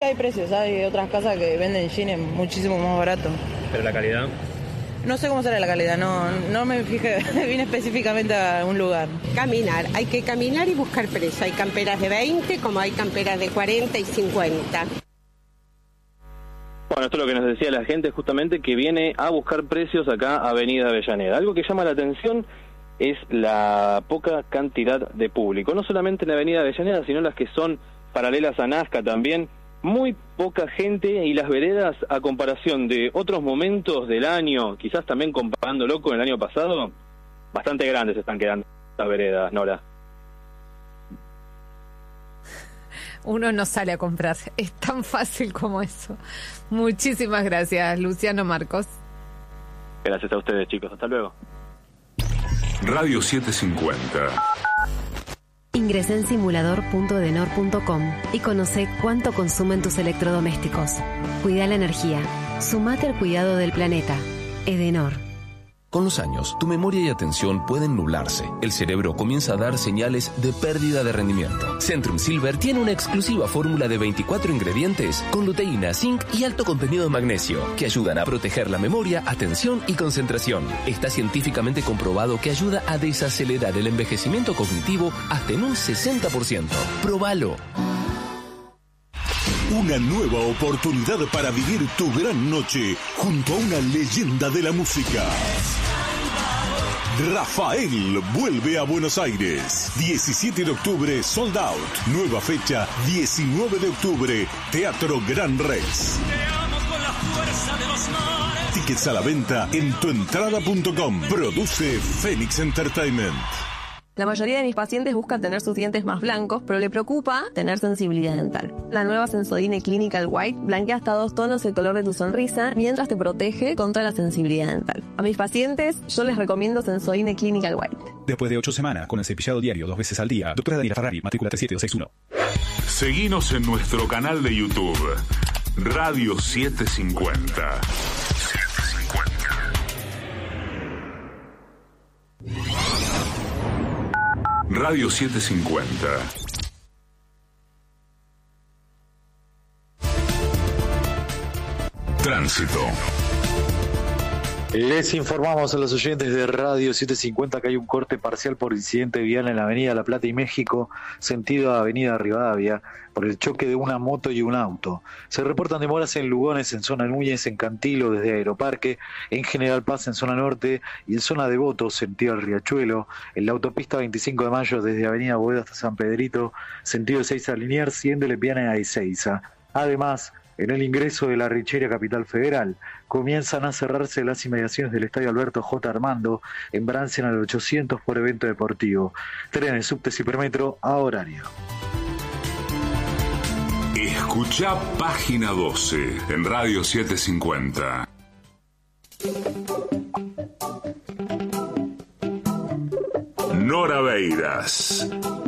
Hay precios, hay otras casas que venden jeans muchísimo más barato. ¿Pero la calidad? No sé cómo será la calidad, no me fijé bien específicamente a un lugar. Caminar, hay que caminar y buscar precios. Hay camperas de 20 como hay camperas de 40 y 50. Bueno, esto es lo que nos decía la gente justamente que viene a buscar precios acá a Avenida Avellaneda. Algo que llama la atención es la poca cantidad de público, no solamente en la Avenida Avellaneda, sino las que son paralelas a Nazca también. Muy poca gente y las veredas, a comparación de otros momentos del año, quizás también comparándolo con el año pasado, bastante grandes están quedando las veredas, Nora. Uno no sale a comprar, es tan fácil como eso. Muchísimas gracias, Luciano Marcos. Gracias a ustedes, chicos, hasta luego. Radio 750. Ingresá en simulador.edenor.com y conoce cuánto consumen tus electrodomésticos. Cuida la energía. Sumate al cuidado del planeta. Edenor. Con los años, tu memoria y atención pueden nublarse. El cerebro comienza a dar señales de pérdida de rendimiento. Centrum Silver tiene una exclusiva fórmula de 24 ingredientes con luteína, zinc y alto contenido de magnesio que ayudan a proteger la memoria, atención y concentración. Está científicamente comprobado que ayuda a desacelerar el envejecimiento cognitivo hasta en un 60%. ¡Próbalo! Una nueva oportunidad para vivir tu gran noche junto a una leyenda de la música. Rafael vuelve a Buenos Aires. 17 de octubre, sold out. Nueva fecha, 19 de octubre, Teatro Gran Rex. Tickets a la venta en tuentrada.com. Produce Phoenix Entertainment. La mayoría de mis pacientes buscan tener sus dientes más blancos, pero le preocupa tener sensibilidad dental. La nueva Sensodyne Clinical White blanquea hasta 2 tonos el color de tu sonrisa mientras te protege contra la sensibilidad dental. A mis pacientes yo les recomiendo Sensodyne Clinical White. Después de 8 semanas con el cepillado diario 2 veces al día, doctora Daniela Ferrari, matrícula 37261. Seguinos en nuestro canal de YouTube, Radio 750. Radio 750. Tránsito. Les informamos a los oyentes de Radio 750 que hay un corte parcial por incidente vial en la avenida La Plata y México, sentido a avenida Rivadavia, por el choque de una moto y un auto. Se reportan demoras en Lugones, en zona Núñez, en Cantilo, desde Aeroparque, en General Paz, en zona norte, y en zona Devoto, sentido al Riachuelo, en la autopista 25 de Mayo, desde avenida Boedo hasta San Pedrito, sentido Ezeiza a Liniers, siguiendo Lepiana a Ezeiza. Además, en el ingreso de la Richeria Capital Federal, comienzan a cerrarse las inmediaciones del Estadio Alberto J. Armando, en Brancia al 800 por evento deportivo. Trenes, subtes y permetro a horario. Escucha Página 12 en Radio 750. Nora Beiras.